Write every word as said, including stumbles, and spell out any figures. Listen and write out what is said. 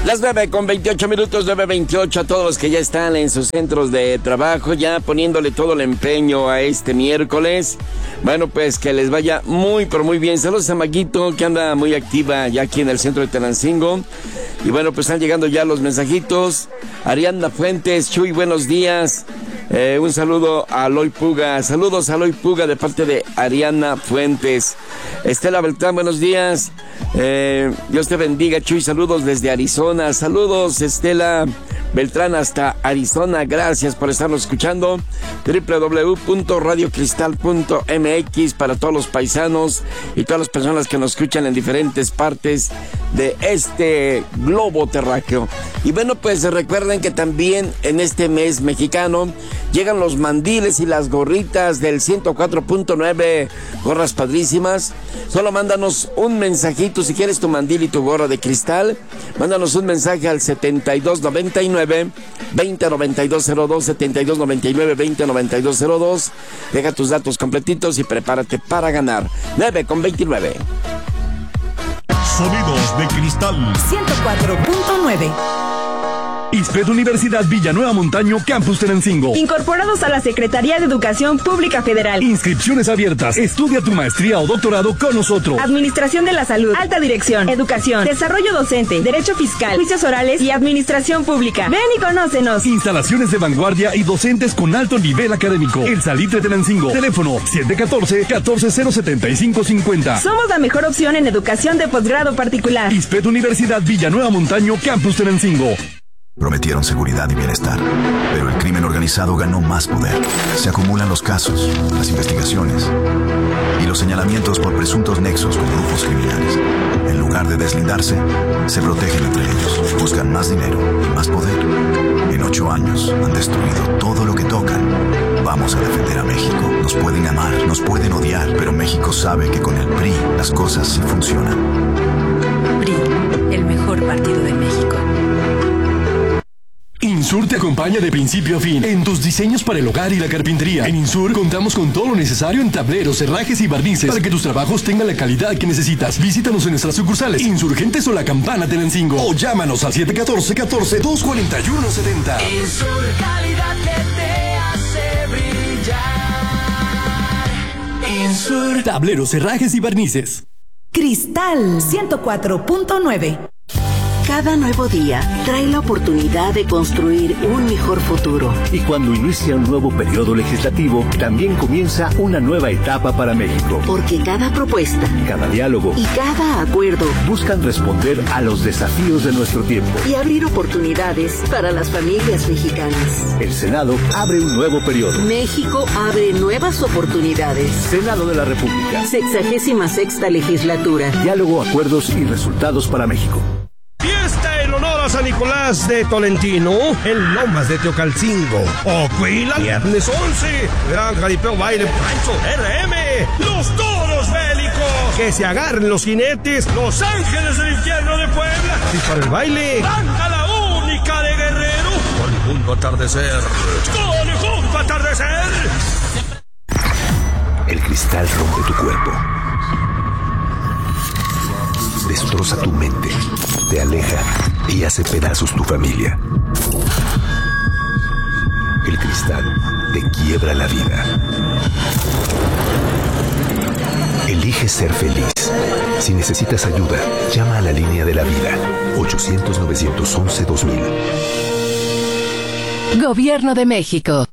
Las nueve con veintiocho minutos, nueve veintiocho, a todos los que ya están en sus centros de trabajo, ya poniéndole todo el empeño a este miércoles. Bueno, pues que les vaya muy, pero muy bien. Saludos a Maguito, que anda muy activa ya aquí en el centro de Tenancingo. Y bueno, pues están llegando ya los mensajitos. Ariana Fuentes, Chuy, buenos días. Eh, un saludo a Aloy Puga. Saludos a Aloy Puga de parte de Ariana Fuentes. Estela Beltrán, buenos días. Eh, Dios te bendiga, Chuy. Saludos desde Arizona. Saludos, Estela Beltrán, hasta Arizona. Gracias por estarnos escuchando. doble u doble u doble u punto radio cristal punto m x para todos los paisanos y todas las personas que nos escuchan en diferentes partes de este globo terráqueo. Y bueno, pues recuerden que también en este mes mexicano llegan los mandiles y las gorritas del ciento cuatro punto nueve, gorras padrísimas. Solo mándanos un mensajito si quieres tu mandil y tu gorra de cristal. Mándanos un mensaje al setenta y dos noventa y nueve, veinte noventa y dos cero dos, setenta y dos noventa y nueve, veinte noventa y dos cero dos. Deja tus datos completitos y prepárate para ganar. nueve con veintinueve. Sonidos de Cristal ciento cuatro punto nueve. ISPED Universidad Villanueva Montaño, Campus Tenancingo. Incorporados a la Secretaría de Educación Pública Federal. Inscripciones abiertas. Estudia tu maestría o doctorado con nosotros. Administración de la Salud, Alta Dirección, Educación, Desarrollo Docente, Derecho Fiscal, Juicios Orales y Administración Pública. Ven y conócenos. Instalaciones de vanguardia y docentes con alto nivel académico. El Salitre Tenancingo. Teléfono siete uno cuatro, uno cuatro cero siete cinco cinco cero. Somos la mejor opción en educación de posgrado particular. ISPED Universidad Villanueva Montaño, Campus Tenancingo. Prometieron seguridad y bienestar, pero el crimen organizado ganó más poder. Se acumulan los casos, las investigaciones y los señalamientos por presuntos nexos con grupos criminales. En lugar de deslindarse, se protegen entre ellos, buscan más dinero y más poder. En ocho años han destruido todo lo que tocan. Vamos a defender a México. Nos pueden amar, nos pueden odiar, pero México sabe que con el P R I las cosas sí funcionan. P R I, el mejor partido de México. Insur te acompaña de principio a fin en tus diseños para el hogar y la carpintería. En Insur contamos con todo lo necesario en tableros, herrajes y barnices para que tus trabajos tengan la calidad que necesitas. Visítanos en nuestras sucursales Insurgentes o La Campana Tenancingo o llámanos al siete uno cuatro, uno cuatro, dos cuatro uno siete cero. Insur, calidad que te hace brillar. Insur. Tableros, herrajes y barnices. Cristal ciento cuatro punto nueve. Cada nuevo día trae la oportunidad de construir un mejor futuro. Y cuando inicia un nuevo periodo legislativo, también comienza una nueva etapa para México. Porque cada propuesta, cada diálogo y cada acuerdo buscan responder a los desafíos de nuestro tiempo y abrir oportunidades para las familias mexicanas. El Senado abre un nuevo periodo. México abre nuevas oportunidades. Senado de la República. Sexagésima sexta legislatura. Diálogo, acuerdos y resultados para México. Fiesta en honor a San Nicolás de Tolentino, en Lomas de Teocalcingo. Ocuila, viernes once, gran jaripeo, baile, rancho, R M, los toros bélicos. Que se agarren los jinetes, los ángeles del infierno de Puebla. Y para el baile, banda la única de Guerrero. Con junto atardecer, con junto atardecer. El cristal rompe tu cuerpo. Destroza tu mente, te aleja y hace pedazos tu familia. El cristal te quiebra la vida. Elige ser feliz. Si necesitas ayuda, llama a la línea de la vida. ochocientos, nueve once, dos mil. Gobierno de México.